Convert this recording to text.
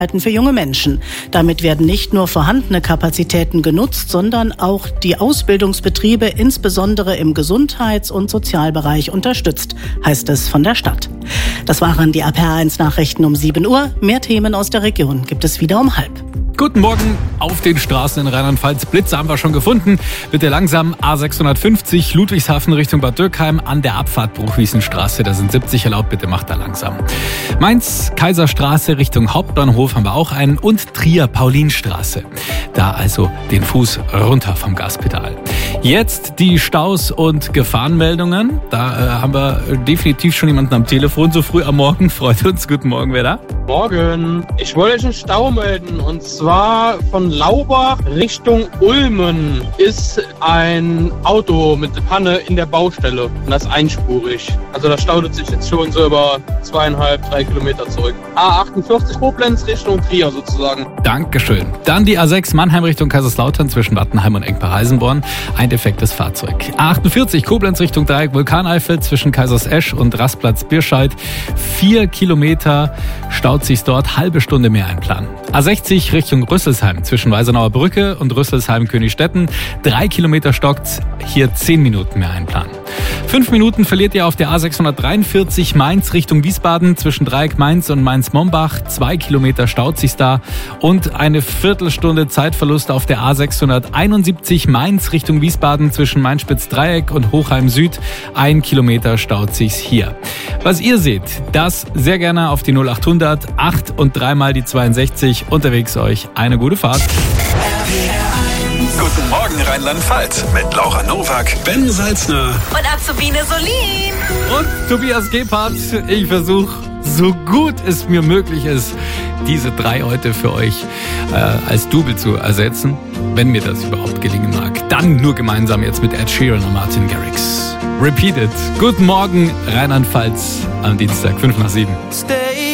für junge Menschen. Damit werden nicht nur vorhandene Kapazitäten genutzt, sondern auch die Ausbildungsbetriebe insbesondere im Gesundheits- und Sozialbereich unterstützt, heißt es von der Stadt. Das waren die APR1-Nachrichten um 7 Uhr. Mehr Themen aus der Region gibt es wieder um 12:30. Guten Morgen auf den Straßen in Rheinland-Pfalz. Blitze haben wir schon gefunden. Bitte langsam A650 Ludwigshafen Richtung Bad Dürkheim an der Abfahrt Bruchwiesenstraße. Da sind 70 erlaubt, bitte macht da langsam. Mainz Kaiserstraße Richtung Hauptbahnhof haben wir auch einen und Trier Paulinstraße. Da also den Fuß runter vom Gaspedal. Jetzt die Staus und Gefahrenmeldungen. Da haben wir definitiv schon jemanden am Telefon. So früh am Morgen. Freut uns. Guten Morgen, wer da? Morgen. Ich wollte euch einen Stau melden und zwar von Laubach Richtung Ulmen ist ein Auto mit Panne in der Baustelle und das ist einspurig. Also das staudet sich jetzt schon so über 2,5-3 Kilometer zurück. A48 Koblenz Richtung Trier sozusagen. Dankeschön. Dann die A6 Mannheim Richtung Kaiserslautern zwischen Wattenheim und Engpa-Heisenborn. Ein defektes Fahrzeug. A48 Koblenz Richtung Dreieck Vulkaneifel zwischen Kaisersesch und Rastplatz Birscheid. 4 Kilometer staut sich dort, halbe Stunde mehr einplanen. A60 Richtung Rüsselsheim zwischen Weisenauer Brücke und Rüsselsheim-Königstetten. 3 Kilometer stockt, hier 10 Minuten mehr einplanen. 5 Minuten verliert ihr auf der A643 Mainz Richtung Wiesbaden zwischen Dreieck Mainz und Mainz-Mombach. 2 Kilometer staut sich da und eine Viertelstunde Zeitverlust auf der A671 Mainz Richtung Wiesbaden zwischen Mainz-Spitz-Dreieck und Hochheim Süd. 1 Kilometer staut sich's hier. Was ihr seht, das sehr gerne auf die 0800 8 und 3 mal die 62. Unterwegs euch eine gute Fahrt. Guten Morgen Rheinland-Pfalz mit Laura Nowak, Ben Salzner und Azubine Solin. Und Tobias Gebhardt. Ich versuche, so gut es mir möglich ist, diese 3 heute für euch als Double zu ersetzen. Wenn mir das überhaupt gelingen mag. Dann nur gemeinsam jetzt mit Ed Sheeran und Martin Garrix. Repeat it. Guten Morgen Rheinland-Pfalz am Dienstag, 5 nach 7.